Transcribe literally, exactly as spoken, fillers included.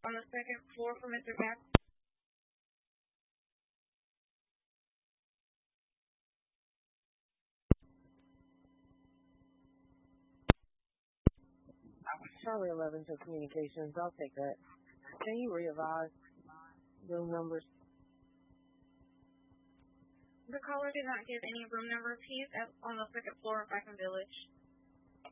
on the second floor for Mister Back. Charlie eleven to communications. I'll take that. Can you readvise room numbers? The caller did not give any room numbers. He is at, on the second floor of Rackham Village.